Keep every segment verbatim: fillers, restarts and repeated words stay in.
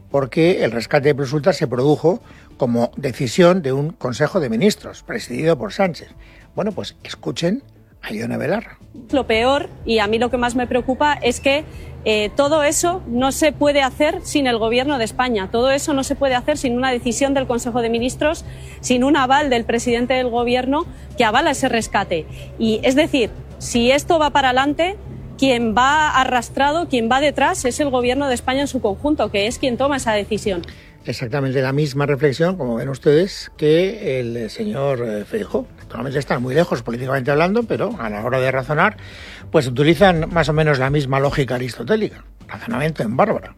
porque el rescate de Prosulta se produjo como decisión de un Consejo de Ministros, presidido por Sánchez. Bueno, pues escuchen a Ione Belarra. Lo peor, y a mí lo que más me preocupa, es que eh, todo eso no se puede hacer sin el Gobierno de España. Todo eso no se puede hacer sin una decisión del Consejo de Ministros, sin un aval del presidente del Gobierno que avala ese rescate. Y es decir, si esto va para adelante, quien va arrastrado, quien va detrás, es el Gobierno de España en su conjunto, que es quien toma esa decisión. Exactamente la misma reflexión, como ven ustedes, que el señor Feijóo. Actualmente están muy lejos políticamente hablando, pero a la hora de razonar, pues utilizan más o menos la misma lógica aristotélica. Razonamiento en bárbara.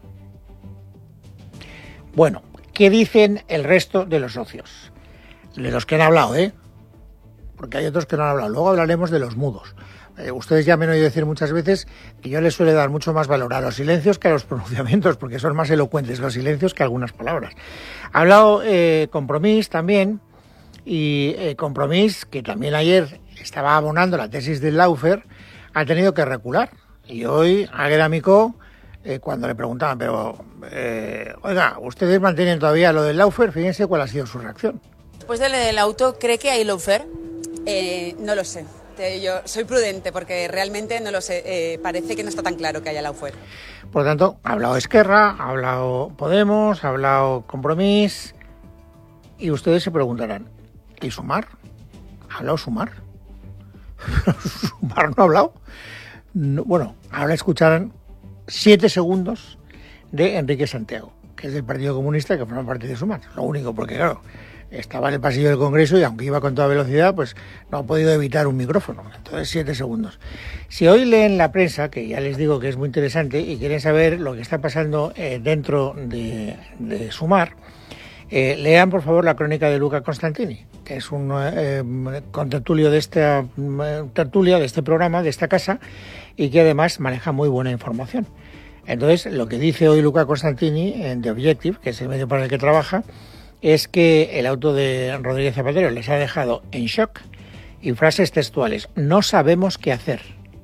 Bueno, ¿qué dicen el resto de los socios? De los que han hablado, ¿eh? Porque hay otros que no han hablado. Luego hablaremos de los mudos. Eh, ustedes ya me han oído decir muchas veces que yo les suele dar mucho más valor a los silencios que a los pronunciamientos, porque son más elocuentes los silencios que algunas palabras. Ha hablado eh, Compromís también, y eh, Compromís, que también ayer estaba abonando la tesis del Lawfare, ha tenido que recular. Y hoy, Águeda Micó, eh, cuando le preguntaban, pero, eh, oiga, ¿ustedes mantienen todavía lo del Lawfare? Fíjense cuál ha sido su reacción. Después de lo del auto, ¿cree que hay Lawfare? Eh, no lo sé. Yo soy prudente porque realmente no lo sé, eh, parece que no está tan claro que haya Lawfare. Por lo tanto, ha hablado Esquerra, ha hablado Podemos, ha hablado Compromís, y ustedes se preguntarán, ¿y Sumar? ¿Ha hablado Sumar? ¿Sumar no ha hablado? No, bueno, ahora escucharán siete segundos de Enrique Santiago, que es del Partido Comunista, que forma parte de Sumar. Lo único, porque claro, estaba en el pasillo del Congreso y aunque iba con toda velocidad, pues no ha podido evitar un micrófono. Entonces, siete segundos. Si hoy leen la prensa, que ya les digo que es muy interesante, y quieren saber lo que está pasando eh, dentro de, de Sumar, eh, lean por favor la crónica de Luca Constantini, que es un eh, contertulio de esta eh, tertulia, de este programa, de esta casa, y que además maneja muy buena información. Entonces, lo que dice hoy Luca Constantini en The Objective, que es el medio para el que trabaja, es que el auto de Rodríguez Zapatero les ha dejado en shock, y frases textuales: no sabemos qué hacer.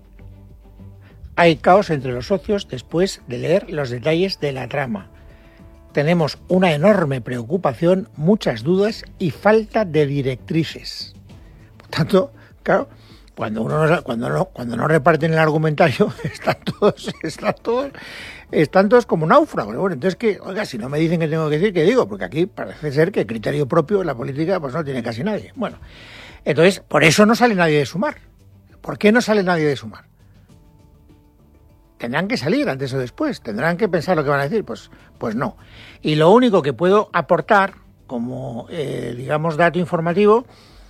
Hay caos entre los socios después de leer los detalles de la trama. Tenemos una enorme preocupación, muchas dudas y falta de directrices. Por tanto, claro, cuando uno no, cuando no, cuando no reparten el argumentario, están todos, están todos, están todos como náufragos. Bueno, entonces que, oiga, si no me dicen que tengo que decir, ¿qué digo? Porque aquí parece ser que criterio propio en la política pues no tiene casi nadie. Bueno, entonces, por eso no sale nadie de Sumar. ¿Por qué no sale nadie de Sumar? Tendrán que salir antes o después, tendrán que pensar lo que van a decir, pues, pues no. Y lo único que puedo aportar como, eh, digamos, dato informativo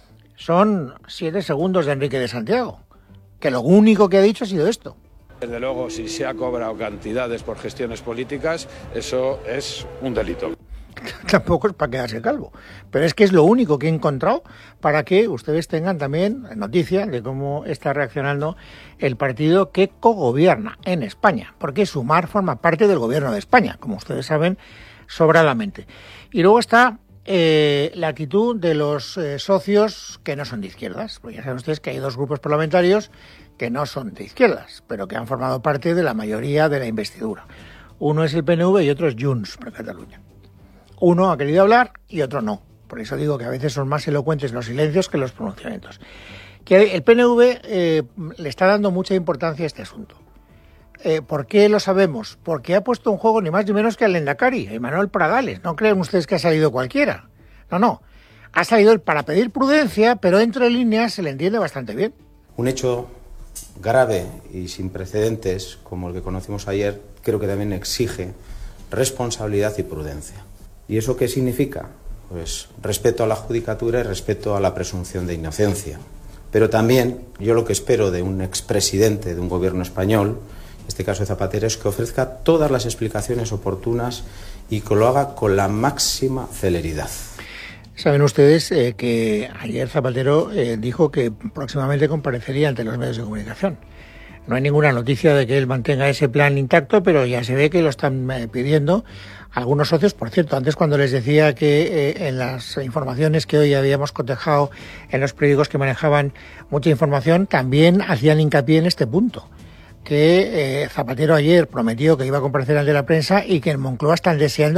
son siete segundos de Enrique de Santiago, que lo único que ha dicho ha sido esto. Desde luego, si se ha cobrado cantidades por gestiones políticas, eso es un delito. Tampoco es para quedarse calvo, pero es que es lo único que he encontrado para que ustedes tengan también noticia de cómo está reaccionando el partido que cogobierna en España, porque Sumar forma parte del gobierno de España, como ustedes saben sobradamente. Y luego está eh, la actitud de los eh, socios que no son de izquierdas, porque ya saben ustedes que hay dos grupos parlamentarios que no son de izquierdas, pero que han formado parte de la mayoría de la investidura. Uno es el P N V y otro es Junts per Catalunya. Uno ha querido hablar y otro no. Por eso digo que a veces son más elocuentes los silencios que los pronunciamientos. Que el P N V eh, le está dando mucha importancia a este asunto. Eh, ¿Por qué lo sabemos? Porque ha puesto en juego ni más ni menos que al Lehendakari, Emmanuel Pradales. No creen ustedes que ha salido cualquiera. No, no. Ha salido él para pedir prudencia, pero entre líneas se le entiende bastante bien. Un hecho grave y sin precedentes, como el que conocimos ayer, creo que también exige responsabilidad y prudencia. ¿Y eso qué significa? Pues respeto a la judicatura y respeto a la presunción de inocencia. Pero también yo lo que espero de un expresidente de un gobierno español, en este caso de Zapatero, es que ofrezca todas las explicaciones oportunas y que lo haga con la máxima celeridad. Saben ustedes eh, que ayer Zapatero eh, dijo que próximamente comparecería ante los medios de comunicación. No hay ninguna noticia de que él mantenga ese plan intacto, pero ya se ve que lo están eh, pidiendo algunos socios. Por cierto, antes cuando les decía que eh, en las informaciones que hoy habíamos cotejado en los periódicos que manejaban mucha información, también hacían hincapié en este punto, que eh, Zapatero ayer prometió que iba a comparecer ante la prensa y que en Moncloa están deseando